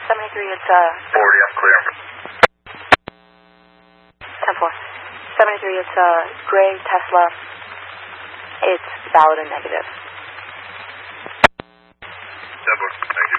73, it's 40, I'm clear. 10-4. 73, it's Gray Tesla. It's valid and negative. 10-4, thank you.